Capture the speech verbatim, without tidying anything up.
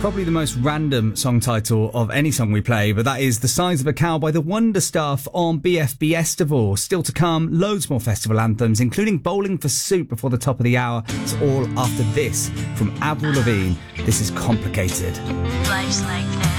Probably the most random song title of any song we play, but that is The Size of a Cow by the Wonder Stuff on B F B Estival. Still to come, loads more festival anthems, including Bowling for Soup before the top of the hour. It's all after this from Avril Lavigne. This is Complicated. Life's like this.